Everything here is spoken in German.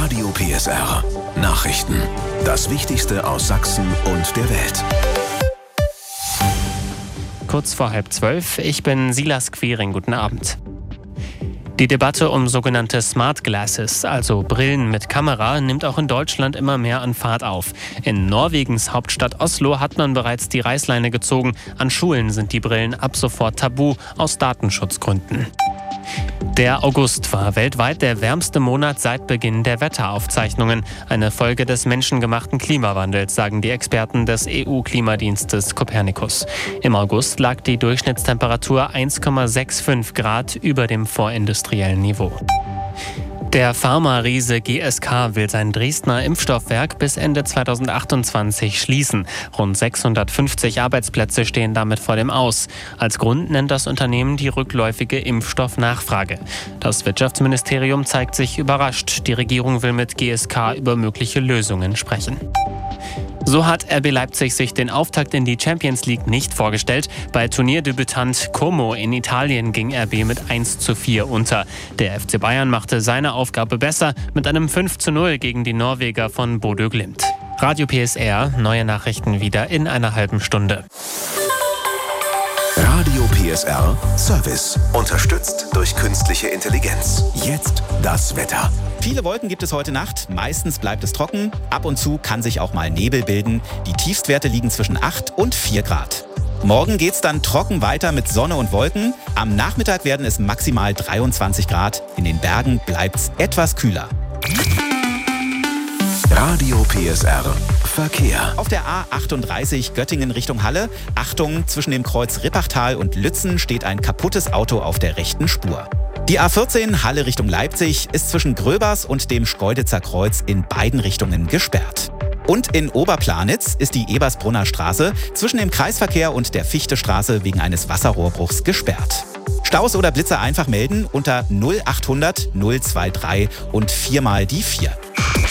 Radio PSR. Nachrichten. Das Wichtigste aus Sachsen und der Welt. Kurz vor 11:30. Ich bin Silas Quiring. Guten Abend. Die Debatte um sogenannte Smart Glasses, also Brillen mit Kamera, nimmt auch in Deutschland immer mehr an Fahrt auf. In Norwegens Hauptstadt Oslo hat man bereits die Reißleine gezogen. An Schulen sind die Brillen ab sofort tabu, aus Datenschutzgründen. Der August war weltweit der wärmste Monat seit Beginn der Wetteraufzeichnungen. Eine Folge des menschengemachten Klimawandels, sagen die Experten des EU-Klimadienstes Copernicus. Im August lag die Durchschnittstemperatur 1,65 Grad über dem vorindustriellen Niveau. Der Pharma-Riese GSK will sein Dresdner Impfstoffwerk bis Ende 2028 schließen. Rund 650 Arbeitsplätze stehen damit vor dem Aus. Als Grund nennt das Unternehmen die rückläufige Impfstoffnachfrage. Das Wirtschaftsministerium zeigt sich überrascht. Die Regierung will mit GSK über mögliche Lösungen sprechen. So hat RB Leipzig sich den Auftakt in die Champions League nicht vorgestellt. Bei Turnierdebütant Como in Italien ging RB mit 1:4 unter. Der FC Bayern machte seine Aufgabe besser mit einem 5:0 gegen die Norweger von Bodø Glimt. Radio PSR, neue Nachrichten wieder in einer halben Stunde. Radio PSR Service. Unterstützt durch künstliche Intelligenz. Jetzt das Wetter. Viele Wolken gibt es heute Nacht. Meistens bleibt es trocken. Ab und zu kann sich auch mal Nebel bilden. Die Tiefstwerte liegen zwischen 8 und 4 Grad. Morgen geht's dann trocken weiter mit Sonne und Wolken. Am Nachmittag werden es maximal 23 Grad. In den Bergen bleibt's etwas kühler. Radio PSR Verkehr. Auf der A38 Göttingen Richtung Halle. Achtung, zwischen dem Kreuz Rippachtal und Lützen steht ein kaputtes Auto auf der rechten Spur. Die A14 Halle Richtung Leipzig ist zwischen Gröbers und dem Schkeuditzer Kreuz in beiden Richtungen gesperrt. Und in Oberplanitz ist die Ebersbrunner Straße zwischen dem Kreisverkehr und der Fichtestraße wegen eines Wasserrohrbruchs gesperrt. Staus oder Blitzer einfach melden unter 0800 023 und 4 mal die 4.